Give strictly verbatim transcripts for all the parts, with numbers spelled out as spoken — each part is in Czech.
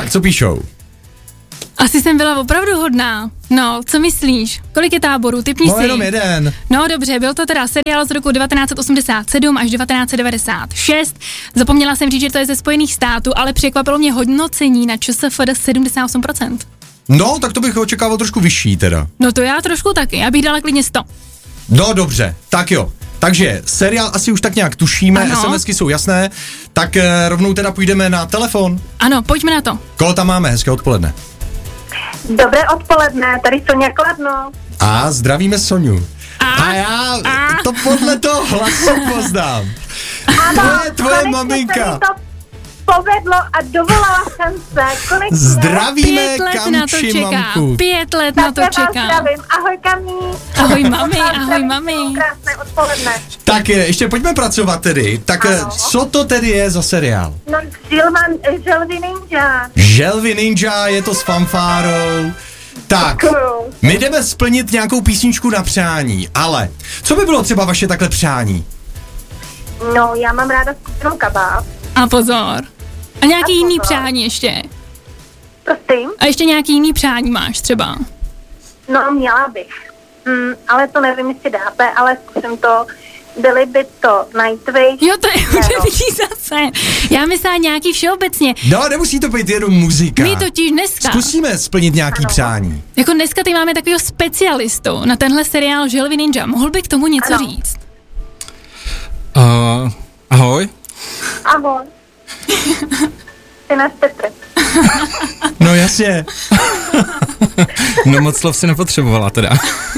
Tak, co píšou? Asi jsem byla opravdu hodná. No, co myslíš? Kolik je táborů? Typni No, si. jenom jeden. No dobře, byl to teda seriál z roku devatenáct osmdesát sedm až devatenáct devadesát šest. Zapomněla jsem říct, že to je ze Spojených států, ale překvapilo mě hodnocení na ČSFD sedmdesát osm procent. No, tak to bych očekával trošku vyšší teda. No to já trošku taky, já bych dala klidně sto. No, dobře, tak jo. Takže seriál asi už tak nějak tušíme, Ano. SMSky jsou jasné, tak e, rovnou teda půjdeme na telefon. Ano, pojďme na to. Koho tam máme? Hezké odpoledne. Dobré odpoledne, tady Soňa Kladno. A zdravíme Soňu. A, A já a. to podle toho hlasu poznám. Ano, To je tvoje konečně maminka. se mi to povedlo a dovolala jsem se, konečně. Zdravíme Pět let na to Kamči čekám, mamku. pět let na to Také vás čekám. zdravím, ahoj Kamí. Ahoj mami, Vás ahoj zdravím, mami. Krásné odpoledne. Tak e, ještě pojďme pracovat tedy. Tak e, Ano. co to tedy je za seriál? No, Žilman, Želvy Ninja. Želvy Ninja, je to s fanfárou. Tak, Děkuju. my jdeme splnit nějakou písničku na přání, ale co by bylo třeba vaše takhle přání? No, já mám ráda skupinu Kabát. A pozor. A nějaký A jiný pozor. přání ještě. Prosím? A ještě nějaký jiný přání máš třeba. No, měla bych. Hmm, ale to nevím, jestli dáte, ale zkusím to. Byly by to Nightwish. Jo, to je Zero. určitý zase. Já myslím nějaký všeobecně. No, nemusí to být jenom muzika. My totiž dneska, Zkusíme splnit nějaký přání. jako dneska tady máme takového specialistu na tenhle seriál Želvy Ninja. Mohl by k tomu něco Ano. říct? Uh, ahoj. Ahoj. Ty náš Petr. No jasně, No moc slov si nepotřebovala teda.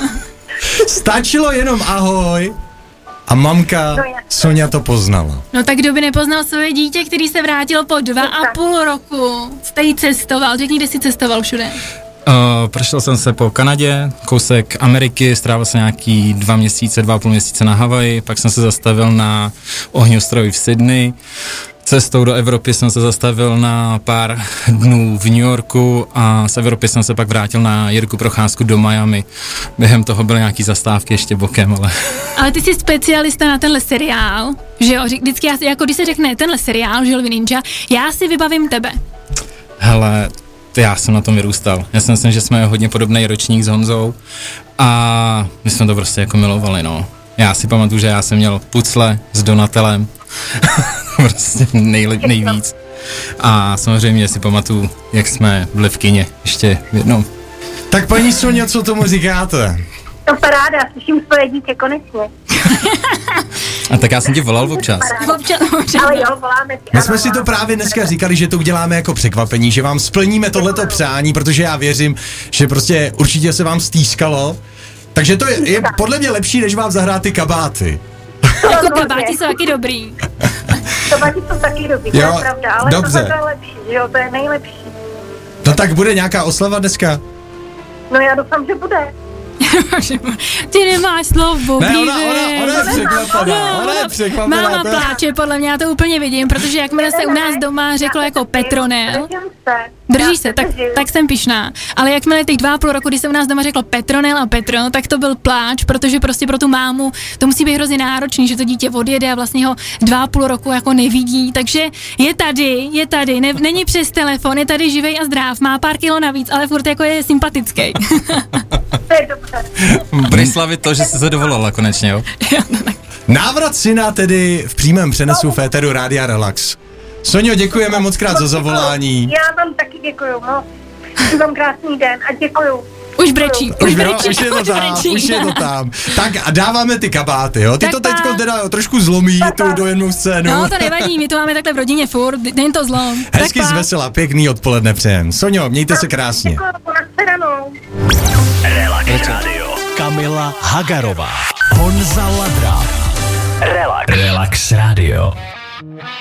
stačilo jenom ahoj a mamka No jasně. Soňa to poznala. No tak kdo by nepoznal svoje dítě, který se vrátil po dva a půl roku. Jste cestoval, řekni, kde jsi cestoval všude. Uh, prošel jsem se po Kanadě, kousek Ameriky, strávil jsem nějaký dva měsíce, dva a půl měsíce na Havaji, pak jsem se zastavil na ohňostroji v Sydney. Cestou do Evropy jsem se zastavil na pár dnů v New Yorku a z Evropy jsem se pak vrátil na Jirku procházku do Miami. Během toho byly nějaký zastávky ještě bokem, ale... Ale ty jsi specialista na tenhle seriál, že jo? Řík- Vždycky já si, jako když se řekne tenhle seriál Želvy Ninja, já si vybavím tebe. Hele, to já jsem na tom vyrůstal. Já si myslím, že jsme hodně podobný ročník s Honzou a my jsme to prostě jako milovali, no. Já si pamatuju, že já jsem měl pucle s Donatelem, prostě nejlep, nejvíc. A samozřejmě si pamatuju, jak jsme byli v kině ještě jednou. Tak paní Soňa, co tomu říkáte? To paráda, slyším svoje dítě konečně. A tak já jsem ti volal občas. Občas, občas. Ale jo, voláme ti. My ano, jsme si to ano. právě dneska říkali, že to uděláme jako překvapení, že vám splníme tohleto přání, protože já věřím, že prostě určitě se vám stýskalo. Takže to je, je podle mě lepší, než vám zahrát ty kabáty. Jako kabáti jsou taky dobrý. Kabáti jsou taky dobrý, to je Jo, pravda, ale dobře. to je lepší, že jo, to je nejlepší. No tak bude nějaká oslava dneska? No já doufám, že bude. Ty nemáš slovo, Ne, ona, ona, ona je překvapená, ona je překvapená. Máma to je- pláče, podle mě, já to úplně vidím, protože jakmile se u nás doma řeklo jako Petronel, Držím se. držíš Já se, tak, držím. tak jsem pyšná. Ale jakmile těch dva a půl roku, když se u nás doma řeklo Petronel a Petro, tak to byl pláč, protože prostě pro tu mámu to musí být hrozně náročný, že to dítě odjede a vlastně ho dva a půl roku jako nevidí. Takže je tady, je tady, ne, není přes telefon, je tady živej a zdrav, má pár kilo navíc, ale furt jako je sympatický. To je dobře. Budeš slavit to, že jsi se dovolala konečně, jo? Návrat syna tedy v přímém přenesu v éteru Rádia Relax. Soňo, děkujeme moc krát za zavolání. Já vám taky děkuju, no. Přeji vám krásný den a děkuju. Už brečí, už Už, brečí, jo, už je to už tam, brečí. už je to tam. Tak a dáváme ty kabáty, jo? Ty Tak to teď pa. teda trošku zlomí, tu dojemnou scénu. No to nevadí, my to máme takhle v rodině furt, není to zlom. Hezky Tak pa. zvesela, pěkný odpoledne přejem. Soňo, mějte se krásně. Děkuju, nashledanou. Relax Radio. Kamila Hagarová. Honza Ladra. Relax. Relax Radio.